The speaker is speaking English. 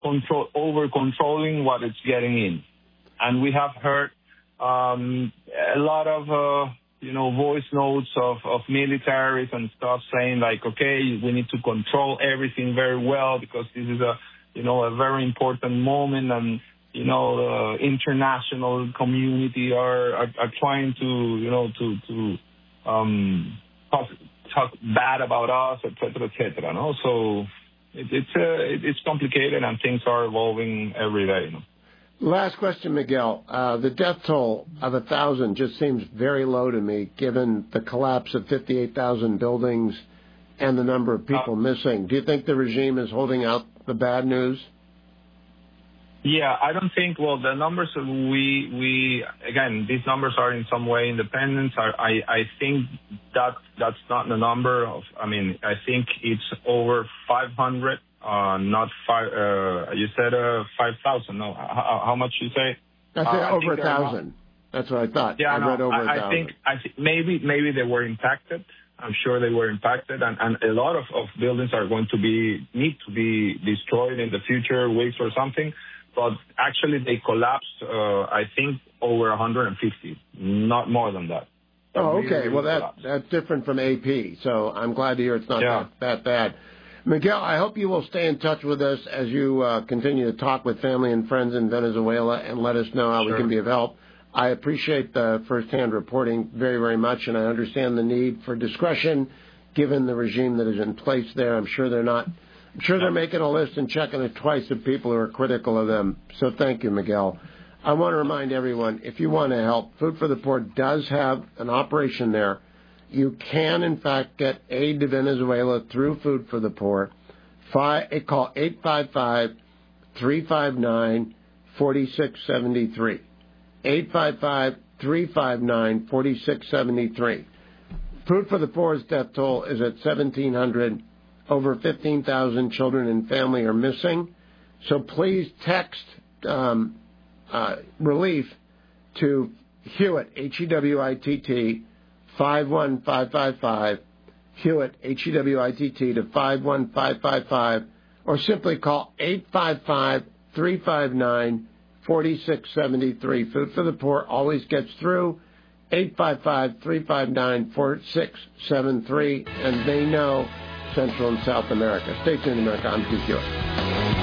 over controlling what it's getting in. And we have heard a lot of, voice notes of militaries and stuff saying like, okay, we need to control everything very well because this is a very important moment, and the international community are trying to talk bad about us, et cetera. No? So it's complicated, and things are evolving every day. Last question, Miguel. The death toll of 1,000 just seems very low to me, given the collapse of 58,000 buildings and the number of people missing. Do you think the regime is holding out the bad news? Yeah, I don't think. Well, the numbers again, these numbers are in some way independent. I think that's not the number of. I think it's over 500. Not five. You said 5,000. No, how much you say? I said over 1,000. That's what I thought. Yeah, I read over 1,000. I think maybe they were impacted. I'm sure they were impacted, and a lot of buildings are going to need to be destroyed in the future weeks or something. But actually, they collapsed. I think over 150, not more than that. Oh, okay. Well, that's different from AP. So I'm glad to hear it's not that bad. Miguel, I hope you will stay in touch with us as you continue to talk with family and friends in Venezuela and let us know how we can be of help. I appreciate the firsthand reporting very, very much, and I understand the need for discretion given the regime that is in place there. I'm sure they're making a list and checking it twice of people who are critical of them. So thank you, Miguel. I want to remind everyone, if you want to help, Food for the Poor does have an operation there. You can, in fact, get aid to Venezuela through Food for the Poor. Call 855-359-4673. 855-359-4673. Food for the Poor's death toll is at 1,700. Over 15,000 children and family are missing. So please text relief to Hewitt, Hewitt, 51555, Hewitt, Hewitt, to 51555, or simply call 855-359-4673. Food for the Poor always gets through. 855-359-4673, and they know Central and South America. Stay tuned, America. I'm Keith Hewitt.